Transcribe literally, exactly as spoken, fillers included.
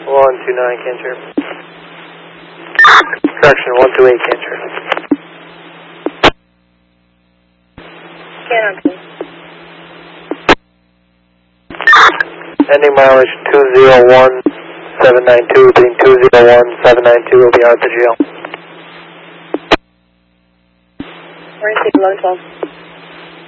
one two nine, Cancer. Correction, one two eight, Cancer. Cancer. Ending mileage two zero one seven nine two, repeating two zero one seven nine two will be out at the G L. We're going to take eleven twelve.